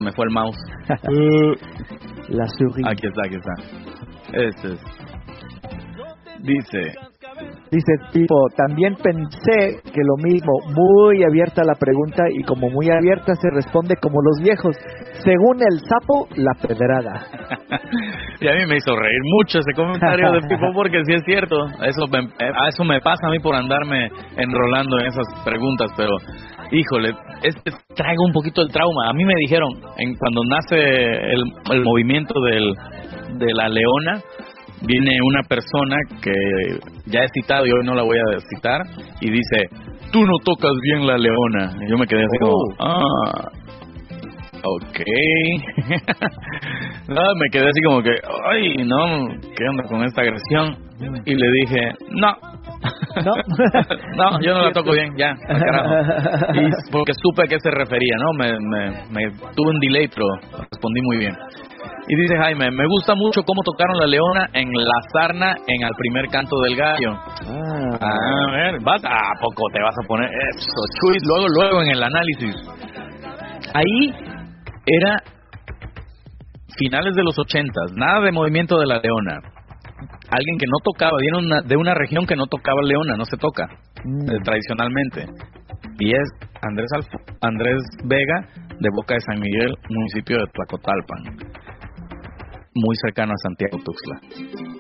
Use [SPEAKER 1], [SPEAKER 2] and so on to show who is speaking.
[SPEAKER 1] me fue el mouse.
[SPEAKER 2] La souris.
[SPEAKER 1] Aquí está. Ese es.
[SPEAKER 2] Dice tipo, también pensé que lo mismo, muy abierta la pregunta y como muy abierta se responde como los viejos. Según el sapo, la pedrada.
[SPEAKER 1] Y a mí me hizo reír mucho ese comentario de Pipo porque sí es cierto. Eso me pasa a mí por andarme enrolando en esas preguntas, pero híjole, traigo un poquito el trauma. A mí me dijeron, cuando nace el movimiento de la leona, viene una persona que ya he citado y hoy no la voy a citar y dice, tú no tocas bien la leona. Y yo me quedé así como, ok. No, me quedé así como que, ay, no, ¿qué onda con esta agresión? Y le dije, no, yo no la toco bien, ya, al carajo. Y porque supe a qué se refería, ¿no? Me tuve un delay, pero respondí muy bien. Y dice Jaime, me gusta mucho cómo tocaron la leona en la sarna en Al primer canto del gallo. A ver, ¿a poco te vas a poner eso, Chuy? Luego en el análisis. Ahí era finales de los 80s, nada de movimiento de la leona. Alguien que no tocaba, viene de una región que no tocaba leona, no se toca tradicionalmente. Y es Andrés Vega, de Boca de San Miguel, municipio de Tlacotalpan, muy cercano a Santiago Tuxtla.